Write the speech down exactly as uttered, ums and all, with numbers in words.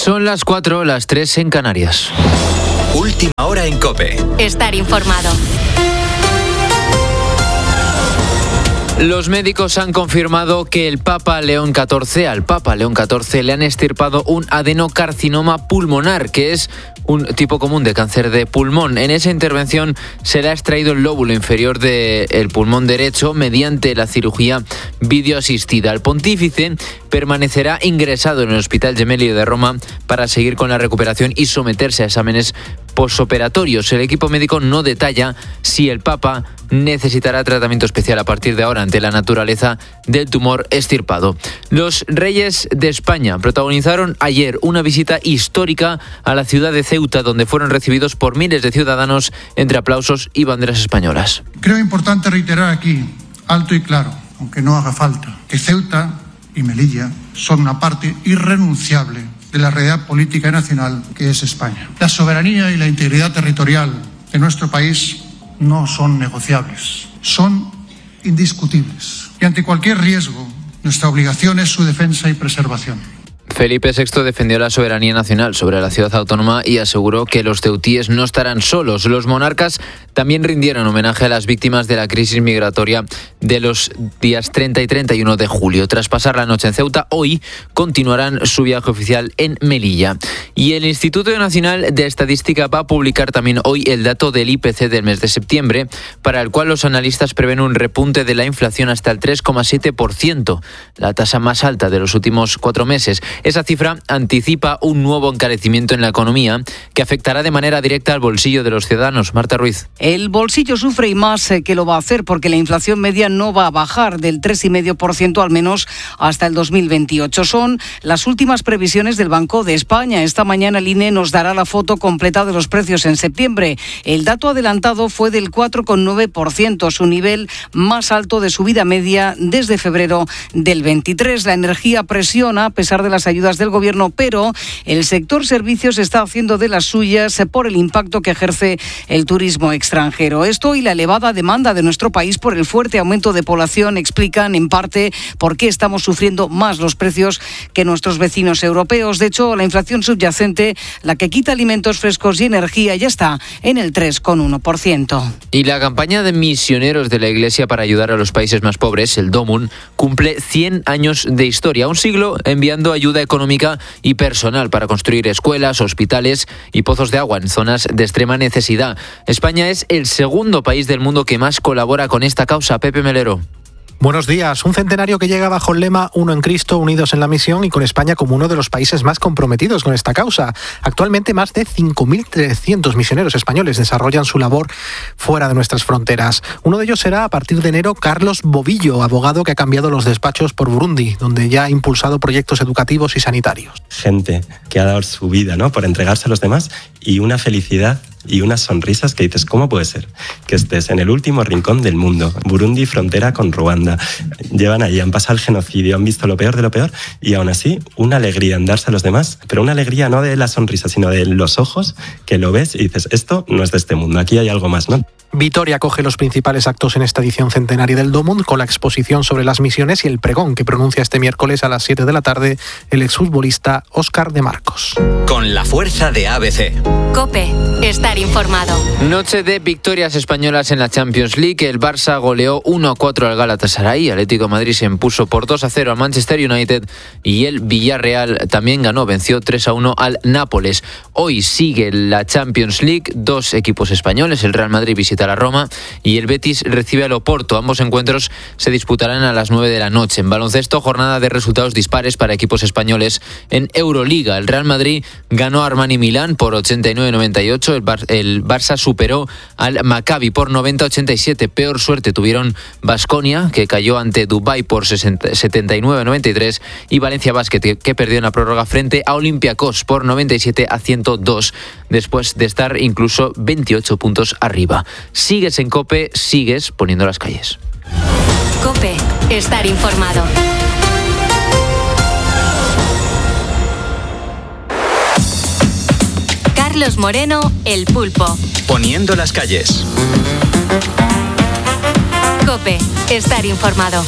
Son las cuatro, las tres en Canarias. Última hora en COPE. Estar informado. Los médicos han confirmado que el Papa León catorce, al Papa León catorce le han extirpado un adenocarcinoma pulmonar, que es un tipo común de cáncer de pulmón. En esa intervención se le ha extraído el lóbulo inferior del pulmón derecho mediante la cirugía videoasistida. El pontífice permanecerá ingresado en el Hospital Gemelli de Roma para seguir con la recuperación y someterse a exámenes posoperatorios. El equipo médico no detalla si el Papa necesitará tratamiento especial a partir de ahora ante la naturaleza del tumor extirpado. Los reyes de España protagonizaron ayer una visita histórica a la ciudad de Ceuta, donde fueron recibidos por miles de ciudadanos entre aplausos y banderas españolas. Creo importante reiterar aquí, alto y claro, aunque no haga falta, que Ceuta y Melilla son una parte irrenunciable de la realidad política y nacional que es España. La soberanía y la integridad territorial de nuestro país no son negociables, son indiscutibles. Y ante cualquier riesgo, nuestra obligación es su defensa y preservación. Felipe sexto defendió la soberanía nacional sobre la ciudad autónoma y aseguró que los ceutíes no estarán solos. Los monarcas también rindieron homenaje a las víctimas de la crisis migratoria de los días treinta y treinta y uno de julio. Tras pasar la noche en Ceuta, hoy continuarán su viaje oficial en Melilla. Y el Instituto Nacional de Estadística va a publicar también hoy el dato del I P C del mes de septiembre, para el cual los analistas prevén un repunte de la inflación hasta el tres coma siete por ciento, la tasa más alta de los últimos cuatro meses. Esa cifra anticipa un nuevo encarecimiento en la economía que afectará de manera directa al bolsillo de los ciudadanos. Marta Ruiz. El bolsillo sufre y más que lo va a hacer, porque la inflación media no va a bajar del tres coma cinco por ciento al menos hasta el dos mil veintiocho. Son las últimas previsiones del Banco de España. Esta mañana el I N E nos dará la foto completa de los precios en septiembre. El dato adelantado fue del cuatro coma nueve por ciento, su nivel más alto de subida media desde febrero del veintitrés. La energía presiona a pesar de las ayudas del gobierno, pero el sector servicios está haciendo de las suyas por el impacto que ejerce el turismo extranjero. Esto y la elevada demanda de nuestro país por el fuerte aumento de población explican en parte por qué estamos sufriendo más los precios que nuestros vecinos europeos. De hecho, la inflación subyacente, la que quita alimentos frescos y energía, ya está en el tres coma uno por ciento. Y la campaña de misioneros de la Iglesia para ayudar a los países más pobres, el DOMUN, cumple cien años de historia, un siglo enviando ayuda económica y personal para construir escuelas, hospitales y pozos de agua en zonas de extrema necesidad. España es el segundo país del mundo que más colabora con esta causa. Pepe Melero. Buenos días. Un centenario que llega bajo el lema Uno en Cristo, unidos en la misión, y con España como uno de los países más comprometidos con esta causa. Actualmente más de cinco mil trescientos misioneros españoles desarrollan su labor fuera de nuestras fronteras. Uno de ellos será a partir de enero Carlos Bovillo, abogado que ha cambiado los despachos por Burundi, donde ya ha impulsado proyectos educativos y sanitarios. Gente que ha dado su vida, ¿no?, por entregarse a los demás, y una felicidad y unas sonrisas que dices, ¿cómo puede ser que estés en el último rincón del mundo? Burundi, frontera con Ruanda. Llevan ahí, han pasado el genocidio, han visto lo peor de lo peor, y aún así una alegría en darse a los demás, pero una alegría no de la sonrisa, sino de los ojos, que lo ves y dices, esto no es de este mundo, aquí hay algo más, ¿no? Vitoria acoge los principales actos en esta edición centenaria del DOMUN, con la exposición sobre las misiones y el pregón que pronuncia este miércoles a las siete de la tarde el exfutbolista Óscar de Marcos. Con la fuerza de A B C. COPE. Estar informado. Noche de victorias españolas en la Champions League. El Barça goleó uno a cuatro al Galatasaray. Atlético de Madrid se impuso por dos a cero al Manchester United. Y el Villarreal también ganó, venció tres a uno al Nápoles. Hoy sigue la Champions League. Dos equipos españoles. El Real Madrid visita a la Roma y el Betis recibe al Oporto. Ambos encuentros se disputarán a las nueve de la noche. En baloncesto, jornada de resultados dispares para equipos españoles en Euroliga. El Real Madrid ganó a Armani Milán por ochenta y nueve a noventa y ocho. El, Bar- el Barça superó al Maccabi por noventa a ochenta y siete. Peor suerte tuvieron Baskonia, que cayó ante Dubái por sesenta, setenta y nueve a noventa y tres, y Valencia Basket, que, que perdió en la prórroga frente a Olympiacos por noventa y siete a ciento dos, después de estar incluso veintiocho puntos arriba. Sigues en COPE, sigues poniendo las calles. COPE. Estar informado. Carlos Moreno, El Pulpo. Poniendo las calles. COPE. Estar informado.